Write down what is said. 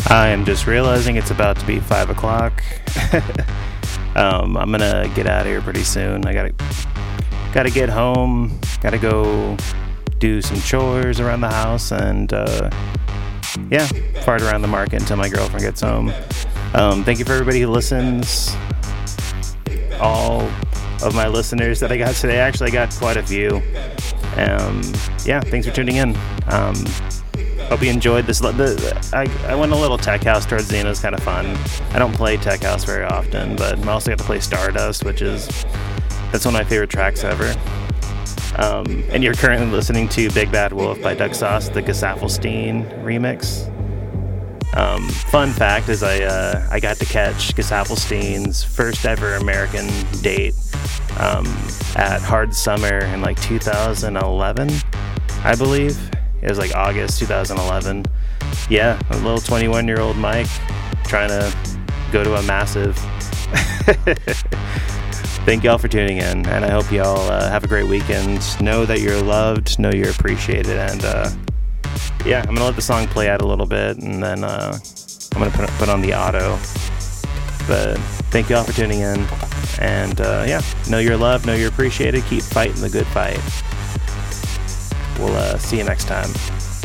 I am just realizing it's about to be 5 o'clock. I'm gonna get out of here pretty soon. I gotta get home. Gotta go do some chores around the house and fart around the market until my girlfriend gets home. Thank you for everybody who listens. All of my listeners that I got today. Actually, I got quite a few. Thanks for tuning in. Hope you enjoyed this. I went a little tech house towards the end. It was kind of fun. I don't play tech house very often, but I also got to play Stardust, that's one of my favorite tracks ever. And you're currently listening to Big Bad Wolf by Doug Sauce, the Gesaffelstein remix. Fun fact is I got to catch Gesaffelstein's first ever American date at Hard Summer in 2011, I believe. It was August 2011. Yeah, a little 21-year-old Mike trying to go to a massive. Thank y'all for tuning in, and I hope y'all have a great weekend. Know that you're loved, know you're appreciated, and I'm going to let the song play out a little bit, and then I'm going to put on the auto. But thank y'all for tuning in, and know you're loved, know you're appreciated, keep fighting the good fight. We'll see you next time.